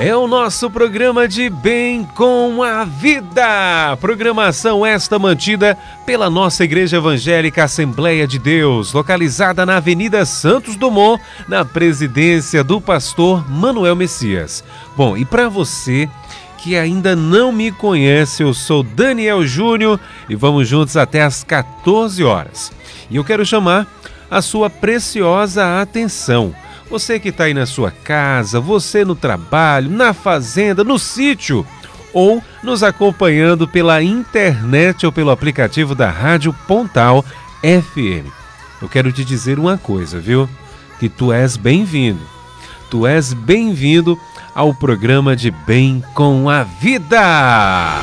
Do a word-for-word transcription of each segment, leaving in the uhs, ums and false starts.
É o nosso programa de Bem com a Vida. Programação esta mantida pela nossa Igreja Evangélica Assembleia de Deus, localizada na Avenida Santos Dumont, na presidência do pastor Manuel Messias. Bom, e para você que ainda não me conhece, eu sou Daniel Júnior e vamos juntos até às quatorze horas. E eu quero chamar a sua preciosa atenção. Você que está aí na sua casa, você no trabalho, na fazenda, no sítio ou nos acompanhando pela internet ou pelo aplicativo da Rádio Pontal F M. Eu quero te dizer uma coisa, viu? Que tu és bem-vindo. Tu és bem-vindo ao programa de Bem com a Vida.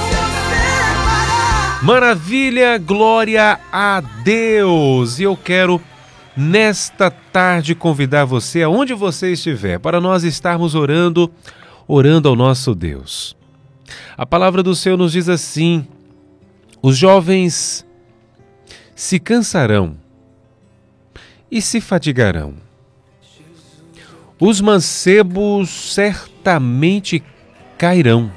Maravilha, glória a Deus! E eu quero nesta tarde convidar você, aonde você estiver, para nós estarmos orando, orando ao nosso Deus. A palavra do Senhor nos diz assim: os jovens se cansarão e se fatigarão. Os mancebos certamente cairão,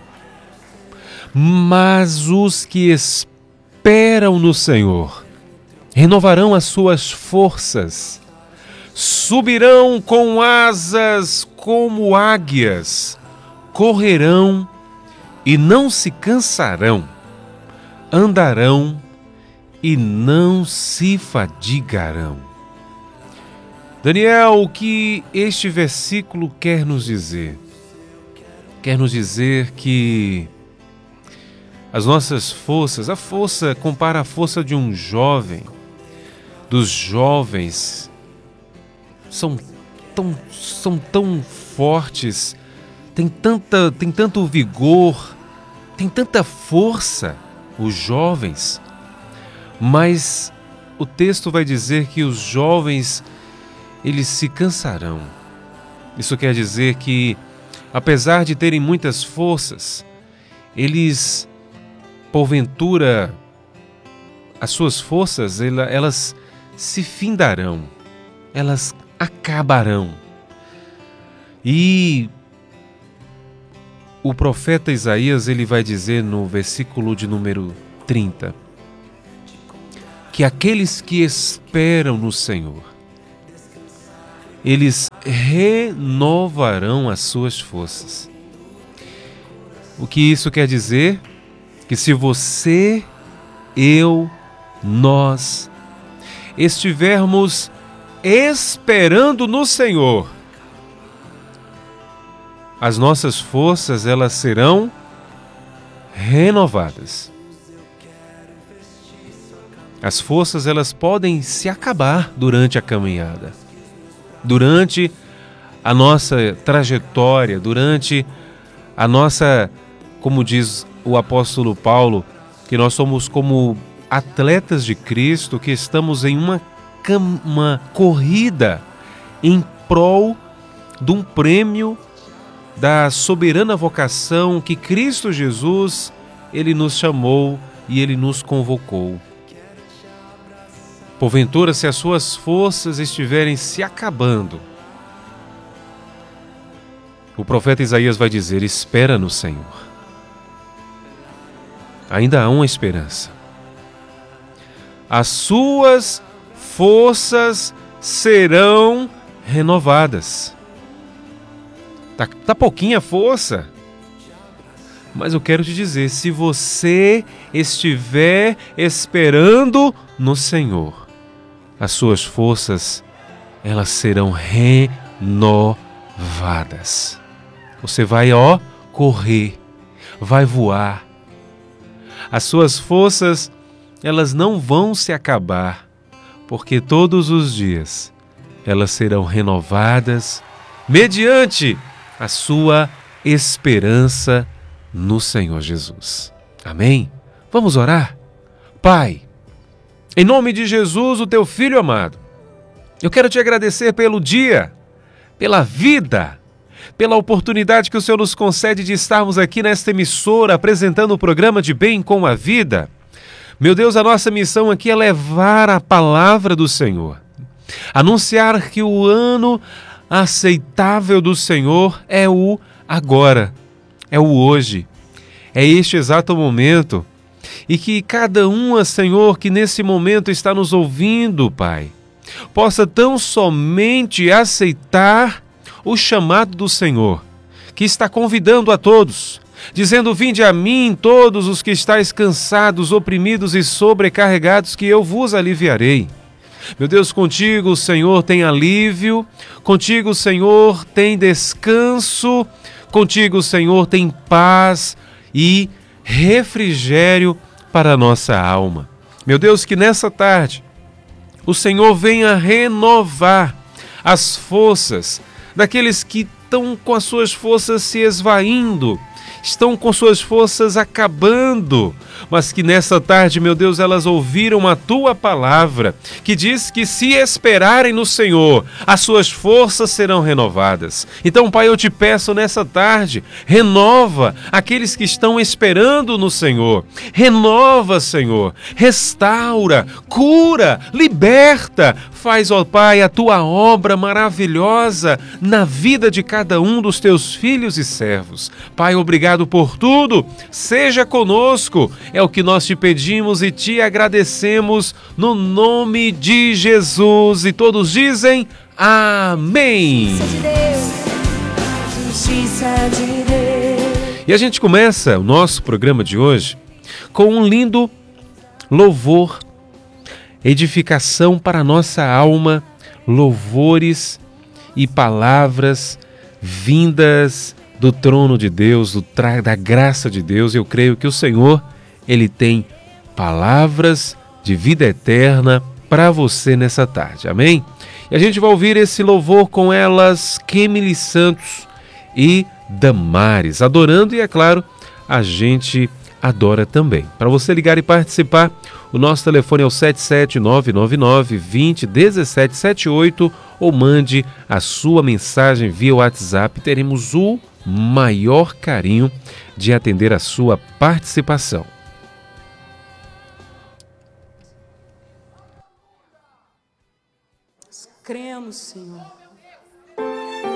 mas os que esperam no Senhor renovarão as suas forças, subirão com asas como águias, correrão e não se cansarão, andarão e não se fadigarão. Daniel, o que este versículo quer nos dizer? Quer nos dizer que as nossas forças, a força, compara a força de um jovem, dos jovens, são tão, são tão fortes, tem, tanta, tem tanto vigor, tem tanta força, os jovens, mas o texto vai dizer que os jovens, eles se cansarão. Isso quer dizer que, apesar de terem muitas forças, eles, porventura, as suas forças, elas se findarão, elas acabarão. E o profeta Isaías, ele vai dizer no versículo de número trinta, que aqueles que esperam no Senhor, eles renovarão as suas forças. O que isso quer dizer? Que se você, eu, nós estivermos esperando no Senhor, as nossas forças, elas serão renovadas. As forças, elas podem se acabar durante a caminhada, durante a nossa trajetória, durante a nossa, como diz o apóstolo Paulo, que nós somos como atletas de Cristo, que estamos em uma, uma corrida em prol de um prêmio da soberana vocação que Cristo Jesus, ele nos chamou e ele nos convocou. Porventura, se as suas forças estiverem se acabando, o profeta Isaías vai dizer: espera no Senhor. Ainda há uma esperança. As suas forças serão renovadas. Tá, tá pouquinha força, mas eu quero te dizer, se você estiver esperando no Senhor, as suas forças, elas serão renovadas. Você vai, ó, correr, vai voar. As suas forças, elas não vão se acabar, porque todos os dias elas serão renovadas mediante a sua esperança no Senhor Jesus. Amém? Vamos orar? Pai, em nome de Jesus, o teu Filho amado, eu quero te agradecer pelo dia, pela vida, pela oportunidade que o Senhor nos concede de estarmos aqui nesta emissora apresentando o programa de Bem com a Vida. Meu Deus, a nossa missão aqui é levar a palavra do Senhor, anunciar que o ano aceitável do Senhor é o agora, é o hoje, é este exato momento. E que cada uma, Senhor, que nesse momento está nos ouvindo, Pai, possa tão somente aceitar o chamado do Senhor, que está convidando a todos, dizendo: vinde a mim todos os que estáis cansados, oprimidos e sobrecarregados, que eu vos aliviarei. Meu Deus, contigo, Senhor, tem alívio, contigo, Senhor, tem descanso, contigo, Senhor, tem paz e refrigério para a nossa alma. Meu Deus, que nessa tarde o Senhor venha renovar as forças daqueles que estão com as suas forças se esvaindo, estão com suas forças acabando, mas que nessa tarde, meu Deus, elas ouviram a Tua palavra, que diz que se esperarem no Senhor, as suas forças serão renovadas. Então, Pai, eu te peço nessa tarde, renova aqueles que estão esperando no Senhor, renova, Senhor, restaura, cura, liberta, faz, ó Pai, a Tua obra maravilhosa na vida de cada um dos Teus filhos e servos. Pai, obrigado por tudo, seja conosco, é o que nós te pedimos e te agradecemos no nome de Jesus. E todos dizem amém. E a gente começa o nosso programa de hoje com um lindo louvor, edificação para a nossa alma, louvores e palavras vindas do trono de Deus, do tra... da graça de Deus. Eu creio que o Senhor, Ele tem palavras de vida eterna para você nessa tarde, amém? E a gente vai ouvir esse louvor com elas, Kemily Santos e Damares, adorando, e é claro, a gente adora também. Para você ligar e participar, o nosso telefone é o sete sete nove nove nove, dois zero, um sete sete oito, ou mande a sua mensagem via WhatsApp. Teremos o maior carinho de atender a sua participação. Cremos, Senhor,